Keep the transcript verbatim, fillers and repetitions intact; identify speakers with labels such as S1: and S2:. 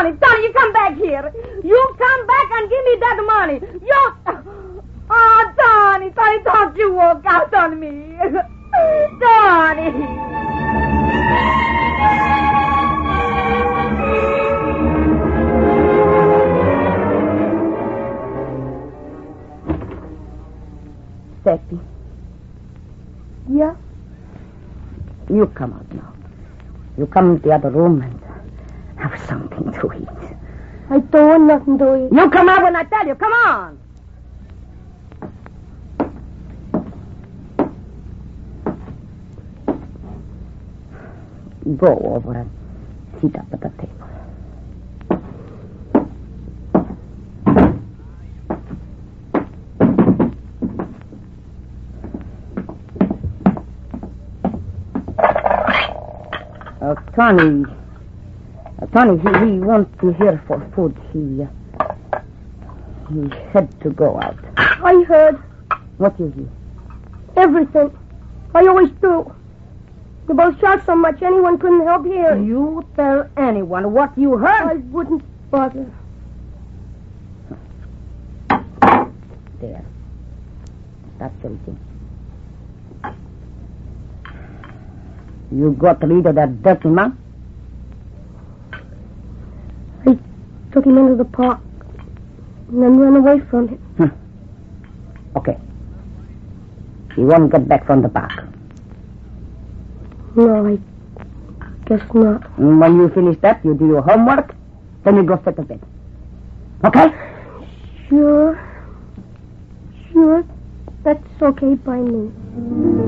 S1: Tony, Tony, you come back here. You come back and give me that money. You... Oh, Tony, Tony, don't you walk out on me. Tony.
S2: Seppi.
S1: Yeah?
S2: You come out now. You come to the other room and have something to eat.
S1: I don't want nothing to eat.
S2: You come out when I tell you. Come on. Go over and sit up at the table. Uh, Tony, uh, Tony, he, he won't be here for food. He, uh, he had to go out.
S1: I heard
S2: What you hear?
S1: everything. I always do. You both shot so much anyone couldn't help hearing.
S2: You tell anyone what you
S1: I
S2: heard.
S1: wouldn't bother.
S2: There. That's everything. You got rid of that dirty man?
S1: I took him into the park and then ran away from him.
S2: Hmm. Okay. He won't get back from the park.
S1: No, I guess not.
S2: And when you finish that, you do your homework, then you go set to bed. Okay?
S1: Sure. Sure. That's okay by me.